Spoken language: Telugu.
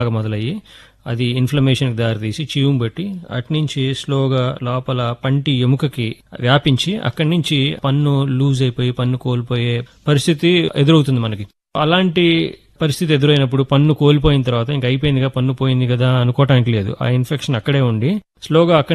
మొదలయ్యి అది ఇన్ఫ్లమేషన్కి దారితీసి చీము బట్టి అట్నుంచి స్లోగా లోపల పంటి ఎముకకి వ్యాపించి అక్కడి నుంచి పన్ను లూజ్ అయిపోయి పన్ను కోల్పోయే పరిస్థితి ఎదురవుతుంది మనకి. అలాంటి పరిస్థితి ఎదురైనప్పుడు పన్ను కోల్పోయిన తర్వాత ఇంక అయిపోయిందిగా, పన్ను పోయింది కదా అనుకోవటానికి లేదు. ఆ ఇన్ఫెక్షన్ అక్కడే ఉండి స్లోగా